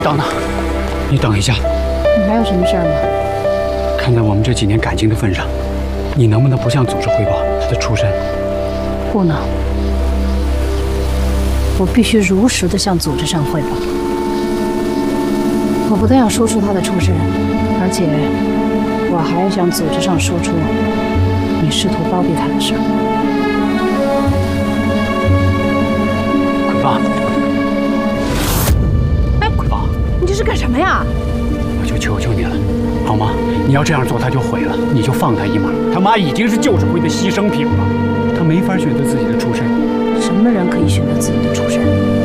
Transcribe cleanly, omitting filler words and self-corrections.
等等，你等一下。 你还有什么事儿吗？ 看在我们这几年感情的份上，你能不能不向组织汇报他的出身？ 不能，我必须如实的向组织上汇报。我不但要说出他的出身，而且我还要向组织上说出你试图包庇他的事儿。 捆绑！ 哎， 捆绑！ 你这是干什么呀？ 我就求求你了，好吗？你要这样做，他就毁了，你就放他一马。他妈已经是旧指挥的牺牲品了，他没法选择自己的出身。 什么人可以选择自己的出身？